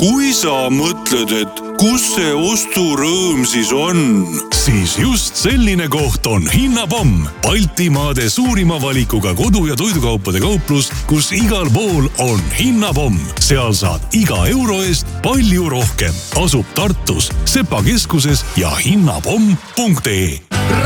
kui sa mõtled, et kus see osturõõm siis on, siis just selline koht on Hinnapomm, Baltimaade suurima valikuga kodu- ja toidukaupade kauplus, kus igal pool on Hinnapomm. Seal saad iga euro eest palju rohkem. Asub Tartus, Sepa keskuses ja hinnapomm.ee.